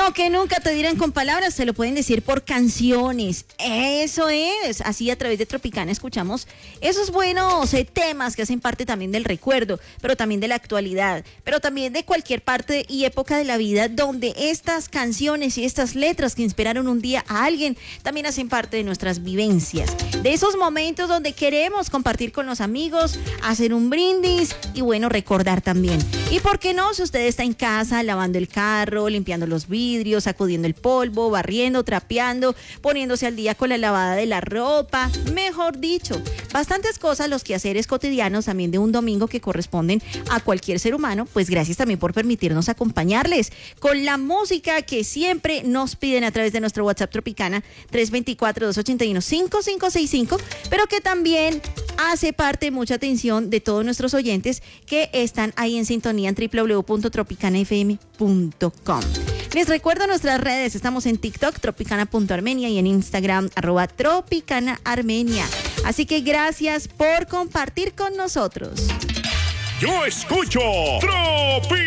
Lo que nunca te dirán con palabras, se lo pueden decir por canciones. Eso es. Así a través de Tropicana escuchamos esos buenos temas que hacen parte también del recuerdo, pero también de la actualidad, pero también de cualquier parte y época de la vida donde estas canciones y estas letras que inspiraron un día a alguien también hacen parte de nuestras vivencias. De esos momentos donde queremos compartir con los amigos, hacer un brindis y bueno, recordar también. Y por qué no, si usted está en casa lavando el carro, limpiando los vidrios, sacudiendo el polvo, barriendo, trapeando, poniéndose al día con la lavada de la ropa, mejor dicho, bastantes cosas, los quehaceres cotidianos también de un domingo que corresponden a cualquier ser humano, pues gracias también por permitirnos acompañarles con la música que siempre nos piden a través de nuestro WhatsApp Tropicana 324-281-5565, pero que también hace parte, mucha atención, de todos nuestros oyentes que están ahí en sintonía en www.tropicanafm.com. Les recuerdo nuestras redes, estamos en TikTok, tropicana.armenia, y en Instagram, @tropicanaarmenia. Así que gracias por compartir con nosotros. Yo escucho Tropi.